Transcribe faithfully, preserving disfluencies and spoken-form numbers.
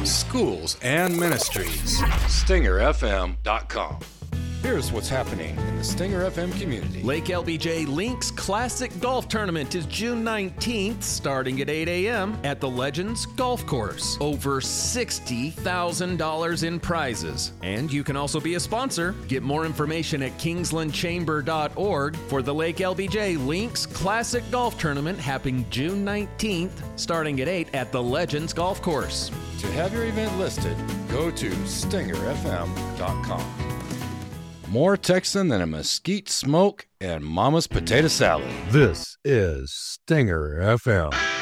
schools, and ministries. Stinger F M dot com. Here's what's happening in the Stinger F M community. Lake L B J Links Classic Golf Tournament is June nineteenth, starting at eight a.m. at the Legends Golf Course. Over sixty thousand dollars in prizes. And you can also be a sponsor. Get more information at kingsland chamber dot org for the Lake L B J Links Classic Golf Tournament happening June nineteenth, starting at eight at the Legends Golf Course. To have your event listed, go to stinger f m dot com. More Texan than a mesquite smoke and Mama's potato salad. This is Stinger F M.